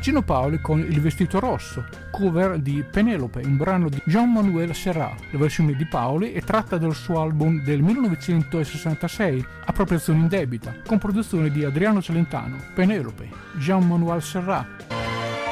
Gino Paoli con Il vestito rosso, cover di Penelope, un brano di Jean-Manuel Serrat. La versione di Paoli è tratta dal suo album del 1966, Appropriazione indebita, con produzione di Adriano Celentano. Penelope, Jean-Manuel Serrat.